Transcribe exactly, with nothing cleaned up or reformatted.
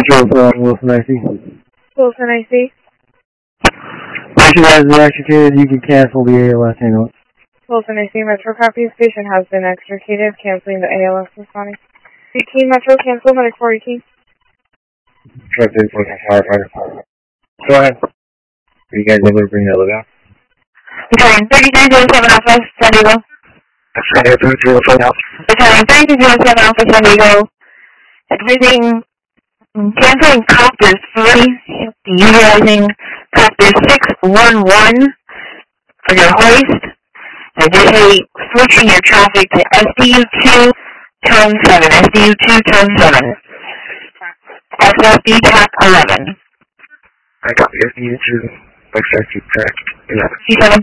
Metro, uh, Wilson I C. Wilson I C. Once you guys are extricated, you can cancel the A L S ambulance. Wilson I C, Metro copy. Patient has been extricated, canceling the A L S responding. eighteen Metro, cancel, medic four eighteen. Truck is looking firefighter. Go ahead. Are you guys able to bring that look out? Battalion thirty-three oh seven Alpha, San Diego. Battalion thirty-three oh seven Alpha. Battalion thirty-three oh seven Alpha, San Diego. Advising, canceling copter three, utilizing copter six one one for your hoist. Additionally, switching your traffic to S D U two, tone seven, S D U two, tone seven. S F D T A C eleven. I got the S D U two, expected track eleven. C seven.